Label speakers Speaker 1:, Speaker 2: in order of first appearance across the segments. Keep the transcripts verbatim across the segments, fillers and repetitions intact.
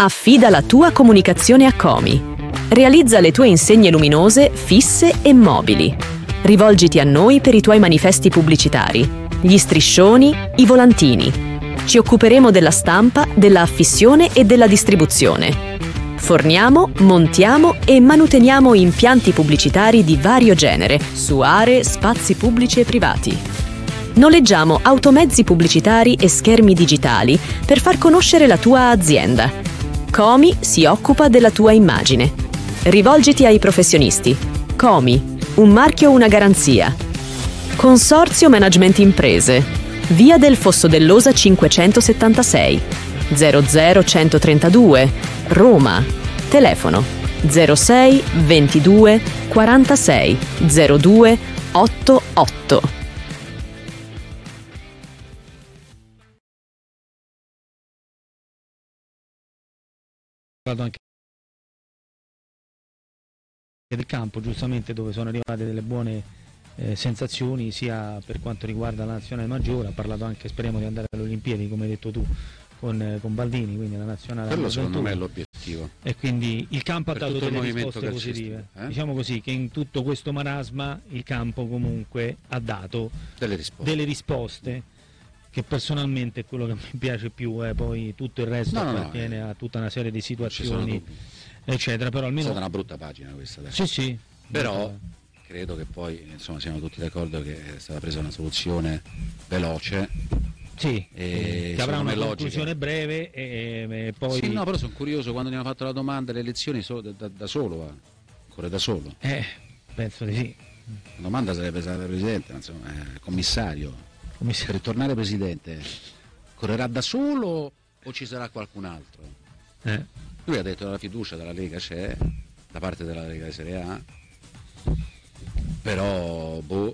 Speaker 1: Affida la tua comunicazione a Comi. Realizza le tue insegne luminose fisse e mobili. Rivolgiti a noi per i tuoi manifesti pubblicitari, gli striscioni, i volantini. Ci occuperemo della stampa, della affissione e della distribuzione. Forniamo, montiamo e manuteniamo impianti pubblicitari di vario genere su aree, spazi pubblici e privati. Noleggiamo automezzi pubblicitari e schermi digitali per far conoscere la tua azienda. Comi si occupa della tua immagine. Rivolgiti ai professionisti. Comi, un marchio, una garanzia. Consorzio Management Imprese. Via del Fosso dell'Osa cinquecentosettantasei, zero zero centotrentadue, Roma. Telefono zero sei ventidue quarantasei zero due ottantotto.
Speaker 2: Anche del campo, giustamente, dove sono arrivate delle buone eh, sensazioni sia per quanto riguarda la nazionale maggiore. Ha parlato anche, speriamo di andare alle Olimpiadi, come hai detto tu, con, eh, con Baldini, quindi la nazionale.
Speaker 3: Quello secondo me è l'obiettivo.
Speaker 2: E quindi il campo
Speaker 3: per
Speaker 2: ha dato delle risposte
Speaker 3: calcistico,
Speaker 2: positive.
Speaker 3: Eh?
Speaker 2: Diciamo così, che in tutto questo marasma il campo comunque ha dato
Speaker 3: delle risposte.
Speaker 2: Delle risposte che personalmente è quello che mi piace più, eh, poi tutto il resto
Speaker 3: no, no,
Speaker 2: appartiene
Speaker 3: no, eh,
Speaker 2: a tutta una serie di situazioni, eccetera. Però almeno
Speaker 3: è stata una brutta pagina questa. Dai.
Speaker 2: Sì, sì.
Speaker 3: Però credo che poi, insomma, siamo tutti d'accordo che è stata presa una soluzione veloce.
Speaker 2: Sì,
Speaker 3: e
Speaker 2: che avrà una
Speaker 3: logica.
Speaker 2: conclusione breve e, e poi...
Speaker 3: Sì, no, però sono curioso, quando gli hanno fatto la domanda, le elezioni solo, da, da solo, va. Corre da solo.
Speaker 2: Eh, penso di sì.
Speaker 3: La domanda sarebbe stata presidente, insomma, eh, commissario.
Speaker 2: commissario.
Speaker 3: Per tornare presidente, correrà da solo o ci sarà qualcun altro?
Speaker 2: Eh.
Speaker 3: Lui ha detto che la fiducia della Lega c'è, da parte della Lega di Serie A, però boh,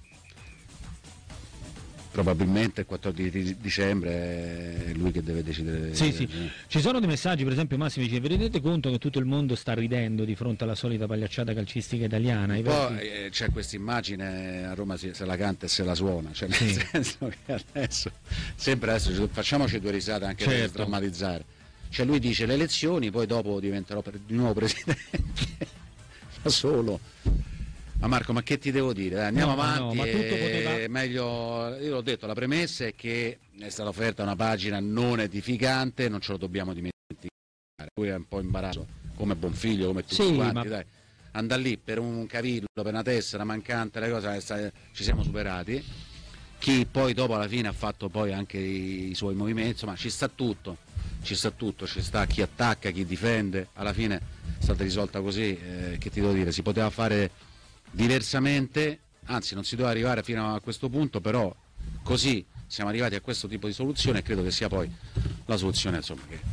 Speaker 3: probabilmente il quattordici di dicembre è lui che deve decidere.
Speaker 2: Sì, sì. Ci sono dei messaggi, per esempio Massimo dice: vi rendete conto che tutto il mondo sta ridendo di fronte alla solita pagliacciata calcistica italiana?
Speaker 3: Poi verti... eh, c'è questa immagine, a Roma se la canta e se la suona, cioè nel sì. senso che adesso sempre adesso facciamoci due risate anche certo. per drammatizzare. Cioè lui dice le elezioni, poi dopo diventerò per, di nuovo presidente da solo. Ma Marco, ma che ti devo dire? Dai, andiamo no, avanti, no, ma tutto poteva... meglio, io l'ho detto, la premessa è che è stata offerta una pagina non edificante, non ce lo dobbiamo dimenticare, lui è un po' imbarazzo, come Bonfiglio, come tutti sì, quanti, ma... dai, andare lì per un cavillo, per una tessera mancante, le cose, ci siamo superati, chi poi dopo alla fine ha fatto poi anche i, i suoi movimenti, ma ci sta tutto, ci sta tutto, ci sta chi attacca, chi difende, alla fine è stata risolta così, eh, che ti devo dire, si poteva fare diversamente, anzi non si doveva arrivare fino a questo punto, però così siamo arrivati a questo tipo di soluzione e credo che sia poi la soluzione, insomma, che,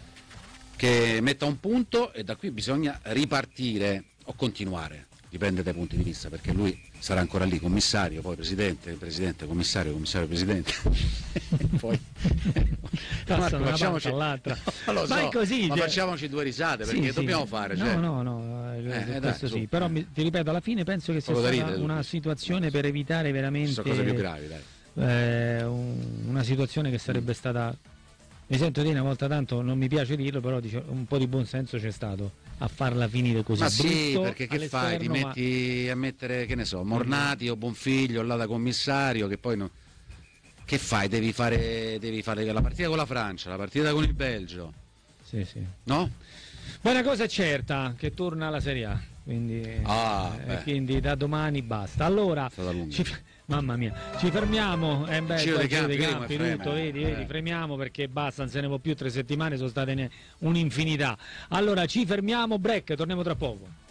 Speaker 3: che metta un punto e da qui bisogna ripartire o continuare, dipende dai punti di vista, perché lui sarà ancora lì, commissario, poi presidente, presidente, commissario, commissario, presidente. poi Marco, facciamoci l'altra. No, lo so, ma, così, ma cioè... facciamoci due risate, perché sì, dobbiamo sì. fare. Cioè... No, no, no,
Speaker 2: eh, questo dai, sì. Però mi, ti ripeto, alla fine penso che sia stata ridere, una situazione per evitare veramente.
Speaker 3: Sono cose più gravi, dai.
Speaker 2: Eh, un, una situazione che sarebbe mm. stata. Mi sento dire una volta tanto, non mi piace dirlo, però dice, un po' di buonsenso c'è stato a farla finire così.
Speaker 3: Ma sì, perché che fai? Ti metti ma... a mettere, che ne so, Mornati o Bonfiglio là da commissario, che poi non... Che fai? Devi fare, devi fare la partita con la Francia, la partita con il Belgio.
Speaker 2: Sì, sì.
Speaker 3: No?
Speaker 2: Ma una cosa è certa, che torna alla Serie A, quindi,
Speaker 3: ah,
Speaker 2: eh, quindi da domani basta. Allora, ci... mamma mia, ci fermiamo, è bello,
Speaker 3: giro dei campi,
Speaker 2: dei campi tutto, vedi, vedi, eh. fremiamo perché basta, non se ne può più, tre settimane sono state un'infinità. Allora ci fermiamo, break, torniamo tra poco.